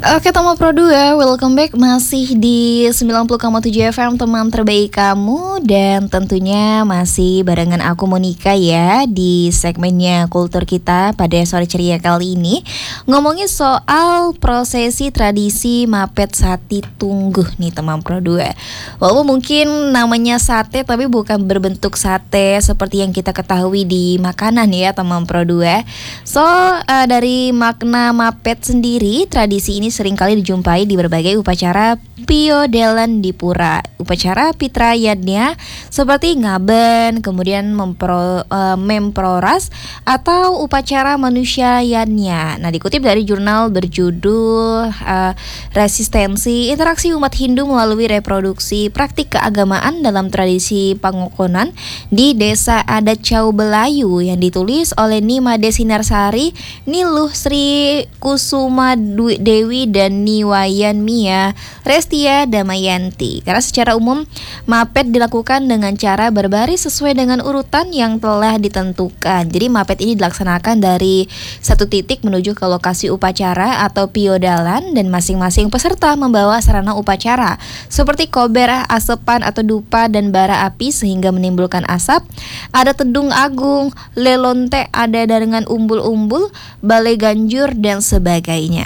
Oke, Tama Pro 2, welcome back masih di 90,7 FM, teman terbaik kamu. Dan tentunya masih barengan aku Monica ya, di segmennya Kultur Kita pada sore ceria kali ini. Ngomongin soal prosesi tradisi Mapet Sati Tungguh nih teman Pro 2. Walaupun mungkin namanya sate tapi bukan berbentuk sate seperti yang kita ketahui di makanan ya teman Pro 2. Dari makna Mapet sendiri, tradisi ini seringkali dijumpai di berbagai upacara piodelan di pura. Upacara pitrayadnya seperti ngaben, kemudian memproras atau upacara manusiayannya. Nah, dikutip dari jurnal berjudul Resistensi Interaksi Umat Hindu Melalui Reproduksi Praktik Keagamaan dalam Tradisi Pangokonan di Desa Adat Cau Belayu yang ditulis oleh Nimade Sinarsari, Niluh Sri Kusuma Dewi dan Niwayan Mia Restia Damayanti. Karena secara umum mapet dilakukan dengan cara berbaris sesuai dengan urutan yang telah ditentukan. Jadi mapet ini dilaksanakan dari satu titik menuju ke lokasi upacara atau piodalan, dan masing-masing peserta membawa sarana upacara seperti kober, asepan atau dupa dan bara api sehingga menimbulkan asap. Ada tedung agung, lelonte, ada dengan umbul-umbul, balai ganjur dan sebagainya.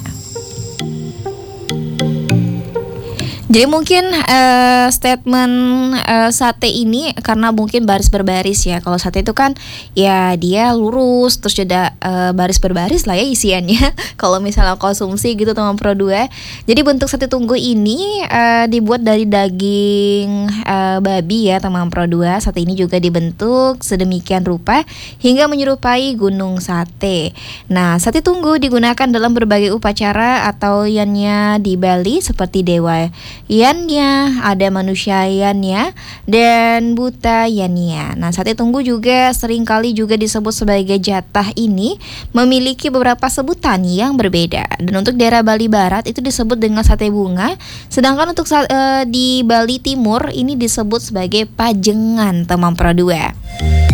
Jadi mungkin statement sate ini karena mungkin baris berbaris ya. Kalau sate itu kan ya dia lurus terus juga baris berbaris lah ya isiannya. Kalau misalnya konsumsi gitu teman Pro 2. Jadi bentuk sate tunggu ini dibuat dari daging babi ya teman Pro 2. Sate ini juga dibentuk sedemikian rupa hingga menyerupai gunung sate. Nah, sate tunggu digunakan dalam berbagai upacara atau yannya di Bali seperti dewa yannya, ada manusiayannya, dan buta yannya. Nah, sate tunggu juga seringkali juga disebut sebagai jatah ini memiliki beberapa sebutan yang berbeda. Dan untuk daerah Bali Barat itu disebut dengan sate bunga, sedangkan untuk di Bali Timur ini disebut sebagai pajengan teman Pro 2.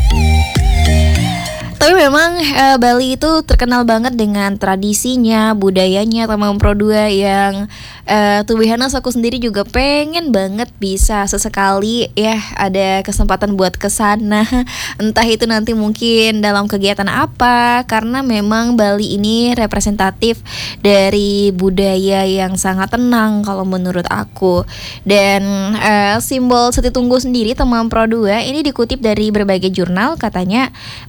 Tapi memang Bali itu terkenal banget dengan tradisinya, budayanya teman Pro 2 yang to be honest aku sendiri juga pengen banget bisa sesekali ya ada kesempatan buat kesana. Entah itu nanti mungkin dalam kegiatan apa, karena memang Bali ini representatif dari budaya yang sangat tenang kalau menurut aku. Dan simbol sate tunggu sendiri teman Pro 2 ini dikutip dari berbagai jurnal, katanya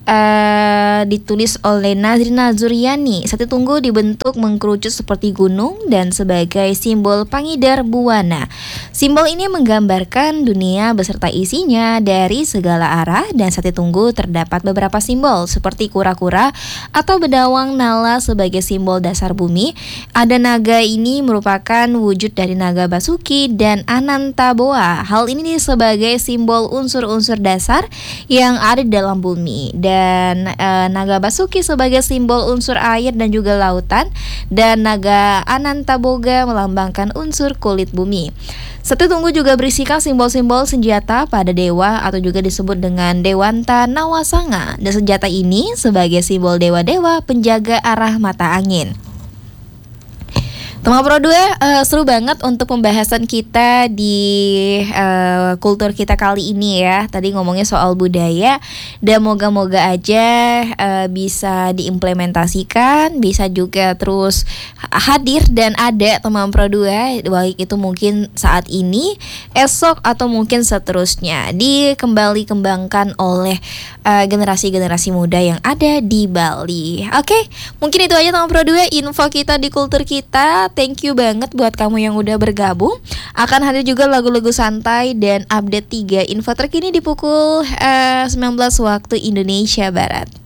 ditulis oleh Nazrina Zuriani. Sate tunggu dibentuk mengkerucut seperti gunung dan sebagai simbol pangidar buwana. Simbol ini menggambarkan dunia beserta isinya dari segala arah, dan sate tunggu terdapat beberapa simbol seperti kura-kura atau bedawang nala sebagai simbol dasar bumi. Ada naga, ini merupakan wujud dari naga Basuki dan Anantaboa. Hal ini sebagai simbol unsur-unsur dasar yang ada di dalam bumi, dan naga Basuki sebagai simbol unsur air dan juga lautan, dan naga Anantaboga melambangkan unsur kulit bumi. Sate tunggu juga berisikan simbol-simbol senjata pada dewa atau juga disebut dengan Dewanta Nawasanga, dan senjata ini sebagai simbol dewa-dewa penjaga arah mata angin. Teman Pro 2, seru banget untuk pembahasan kita di kultur kita kali ini ya. Tadi ngomongnya soal budaya, dan moga-moga aja bisa diimplementasikan, bisa juga terus hadir dan ada teman Pro 2, baik itu mungkin saat ini, esok, atau mungkin seterusnya dikembangkan oleh generasi-generasi muda yang ada di Bali. Oke, mungkin itu aja teman Pro 2 info kita di kultur kita. Thank you banget buat kamu yang udah bergabung. Akan hadir juga lagu-lagu santai dan update 3 info terkini di pukul 19 waktu Indonesia Barat.